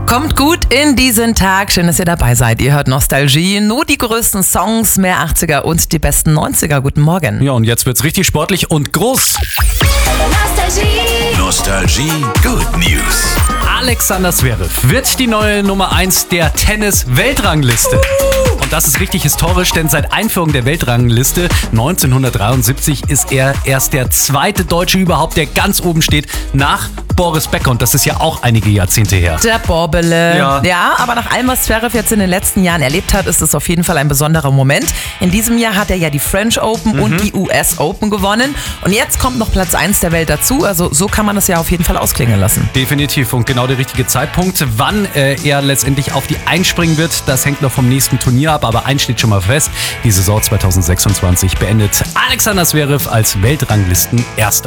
Kommt gut in diesen Tag. Schön, dass ihr dabei seid. Ihr hört Nostalgie. Nur die größten Songs, mehr 80er und die besten 90er. Guten Morgen. Ja, und jetzt wird's richtig sportlich und groß. Nostalgie Good News. Alexander Zverev wird die neue Nummer 1 der Tennis-Weltrangliste. Und das ist richtig historisch, denn seit Einführung der Weltrangliste 1973 ist er erst der zweite Deutsche überhaupt, der ganz oben steht, nach Boris Becker. Und das ist ja auch einige Jahrzehnte her. Der Borbele. Ja, aber nach allem, was Zverev jetzt in den letzten Jahren erlebt hat, ist es auf jeden Fall ein besonderer Moment. In diesem Jahr hat er ja die French Open und die US Open gewonnen. Und jetzt kommt noch Platz 1 der Welt dazu. Also so kann man es ja auf jeden Fall ausklingen lassen. Definitiv. Und genau der richtige Zeitpunkt, wann er letztendlich auf die einspringen wird, das hängt noch vom nächsten Turnier ab. Aber eins steht schon mal fest, die Saison 2026 beendet Alexander Zverev als Weltranglisten-Erster.